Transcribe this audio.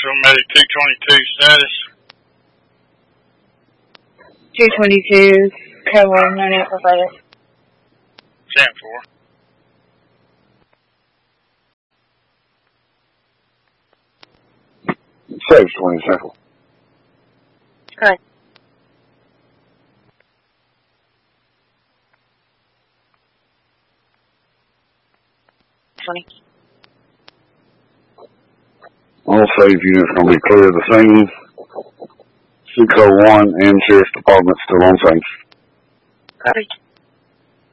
Nashville Medic 222 status. 222, code 98 for further. 10-4. Sage 20 Central. Correct. All Sage units going to be clear of the scene. 601 and Sheriff's Department still on scene. Copy.